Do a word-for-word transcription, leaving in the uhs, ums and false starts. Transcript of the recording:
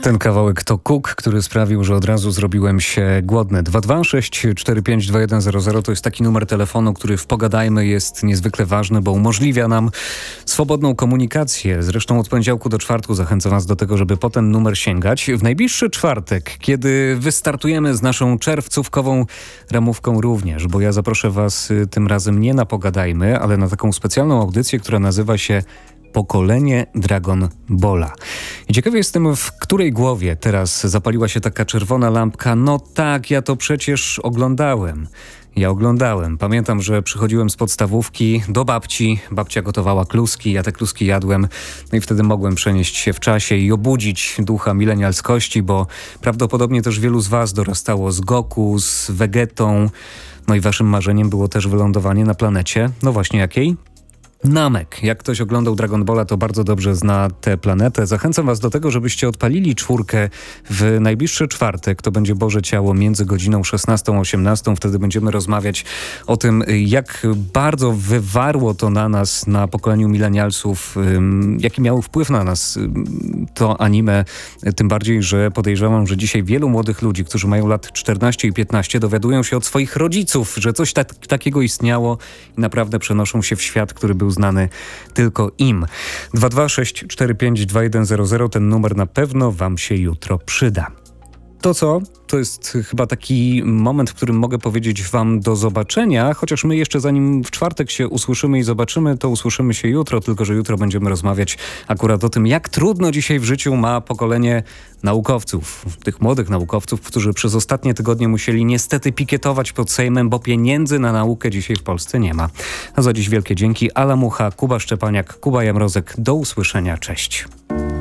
Ten kawałek to Cook, który sprawił, że od razu zrobiłem się głodny. dwa dwa sześć cztery pięć dwa jeden zero zero to jest taki numer telefonu, który w Pogadajmy jest niezwykle ważny, bo umożliwia nam swobodną komunikację. Zresztą od poniedziałku do czwartku zachęcam Was do tego, żeby po ten numer sięgać. W najbliższy czwartek, kiedy wystartujemy z naszą czerwcówkową ramówką również, bo ja zaproszę Was tym razem nie na Pogadajmy, ale na taką specjalną audycję, która nazywa się Pokolenie Dragon Balla. I ciekawy jestem, w której głowie teraz zapaliła się taka czerwona lampka. No tak, ja to przecież oglądałem. Ja oglądałem. Pamiętam, że przychodziłem z podstawówki do babci. Babcia gotowała kluski, ja te kluski jadłem. No i wtedy mogłem przenieść się w czasie i obudzić ducha milenialskości, bo prawdopodobnie też wielu z Was dorastało z Goku, z Vegetą. No i waszym marzeniem było też wylądowanie na planecie. No właśnie jakiej? Namek. Jak ktoś oglądał Dragon Balla, to bardzo dobrze zna tę planetę. Zachęcam Was do tego, żebyście odpalili czwórkę w najbliższy czwartek. To będzie Boże Ciało między godziną szesnastą a osiemnastą. Wtedy będziemy rozmawiać o tym, jak bardzo wywarło to na nas, na pokoleniu milenialsów, jaki miało wpływ na nas to anime. Tym bardziej, że podejrzewam, że dzisiaj wielu młodych ludzi, którzy mają lat czternaście i piętnaście, dowiadują się od swoich rodziców, że coś tak, takiego istniało i naprawdę przenoszą się w świat, który był znany tylko im. dwa dwa sześć cztery pięć dwa jeden zero zero. Ten numer na pewno Wam się jutro przyda. To co? To jest chyba taki moment, w którym mogę powiedzieć Wam do zobaczenia, chociaż my jeszcze zanim w czwartek się usłyszymy i zobaczymy, to usłyszymy się jutro, tylko że jutro będziemy rozmawiać akurat o tym, jak trudno dzisiaj w życiu ma pokolenie naukowców, tych młodych naukowców, którzy przez ostatnie tygodnie musieli niestety pikietować pod Sejmem, bo pieniędzy na naukę dzisiaj w Polsce nie ma. A za dziś wielkie dzięki. Ala Mucha, Kuba Szczepaniak, Kuba Jamrozek. Do usłyszenia. Cześć.